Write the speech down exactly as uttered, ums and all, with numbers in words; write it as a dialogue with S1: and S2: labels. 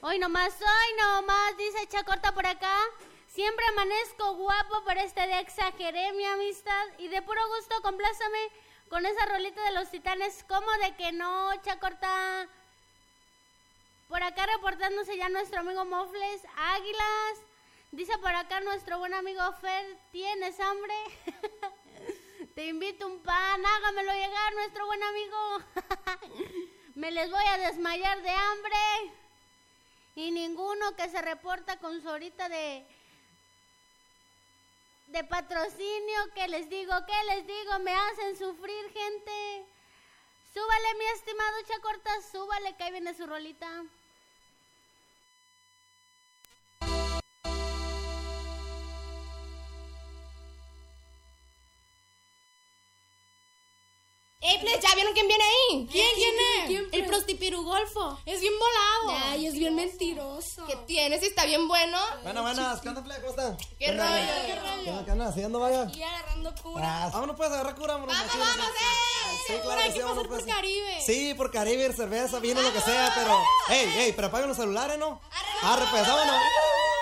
S1: Hoy nomás, hoy nomás, dice Chacorta por acá. Siempre amanezco guapo, pero este día exageré mi amistad. Y de puro gusto, complázame con esa rolita de los Titanes. ¿Cómo de que no, Chacorta? Por acá reportándose ya nuestro amigo Mofles Águilas. Dice por acá nuestro buen amigo Fer, ¿tienes hambre? Te invito un pan, hágamelo llegar, nuestro buen amigo. Me les voy a desmayar de hambre. Y ninguno que se reporta con su horita de, de patrocinio, ¿qué les digo? ¿Qué les digo? Me hacen sufrir, gente. Súbale, mi estimado Chacorta, súbale, que ahí viene su rolita.
S2: ¡Ey, pues, ¿ya vieron quién viene ahí?
S3: ¿Quién? ¿Quién es?
S2: ¿Quién, el prostipirugolfo.
S3: Es bien volado. Ay, es bien mentiroso.
S2: ¿Qué tienes? ¿Está bien bueno?
S4: Bueno, buenas, ¿qué onda, plebe? ¿Cómo están?
S2: ¿Qué rollo? ¿Qué rollo?
S4: ¿Qué onda, qué onda? ¿Haciendo, vaya?
S3: Y agarrando cura.
S4: Ah, vámonos pues a agarrar cura, vámonos.
S2: ¡Vamos, vamos, eh!
S4: Sí, claro
S3: Ahora
S4: que
S3: hay
S4: sí,
S3: que
S4: vámonos
S3: pasar por
S4: pues.
S3: Caribe.
S4: Sí, por Caribe, cerveza, vino, lo que sea, pero... ¡Ey, ey! Pero apaguen los celulares, ¿no? ¡Arre, pues, vámonos!